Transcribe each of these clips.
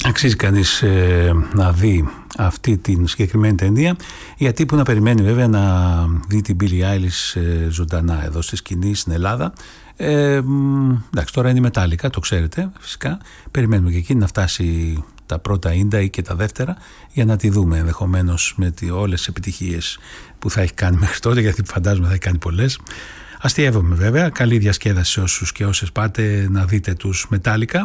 αξίζει κανείς να δει αυτή την συγκεκριμένη ταινία, γιατί που να περιμένει βέβαια να δει την Billie Eilish ζωντανά εδώ στη σκηνή στην Ελλάδα. Εντάξει, τώρα είναι η Metallica, το ξέρετε φυσικά. Περιμένουμε και εκείνη να φτάσει τα πρώτα ίντα ή και τα δεύτερα για να τη δούμε, ενδεχομένως με όλες τις επιτυχίες που θα έχει κάνει μέχρι τότε, γιατί φαντάζομαι θα έχει κάνει πολλές. Αστειεύομαι βέβαια, καλή διασκέδαση σε όσους και όσες πάτε να δείτε τους Metallica.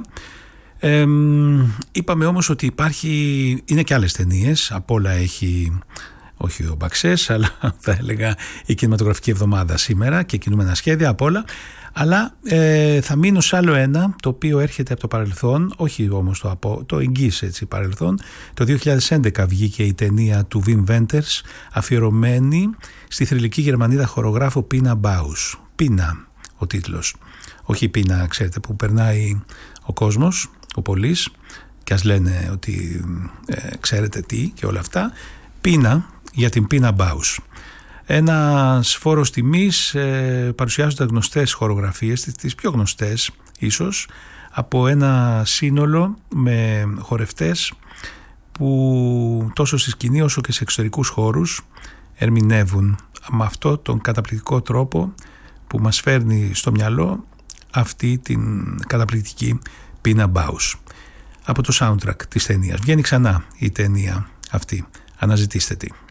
Είπαμε όμως ότι είναι και άλλες ταινίες, απ' όλα έχει, όχι ο Μπαξές, αλλά θα έλεγα η κινηματογραφική εβδομάδα σήμερα και κινούμενα σχέδια απ' όλα. Αλλά θα μείνω σε άλλο ένα, το οποίο έρχεται από το παρελθόν, όχι όμως το εγγύς έτσι παρελθόν. Το 2011 βγήκε η ταινία του Wim Wenders, αφιερωμένη στη θρυλική Γερμανίδα χορογράφο Πίνα Μπάους. Πίνα ο τίτλος, όχι Πίνα ξέρετε που περνάει ο κόσμος, ο πολίς, και ας λένε ότι ξέρετε τι και όλα αυτά. Πίνα για την Πίνα Μπάους. Ένας φόρος τιμής, παρουσιάζονται γνωστές χορογραφίες, τις πιο γνωστές ίσως, από ένα σύνολο με χορευτές που τόσο στη σκηνή όσο και σε εξωτερικούς χώρους ερμηνεύουν με αυτό τον καταπληκτικό τρόπο που μας φέρνει στο μυαλό αυτή την καταπληκτική Πίνα Μπάους. Από το soundtrack της ταινίας βγαίνει ξανά η ταινία αυτή, αναζητήστε τη.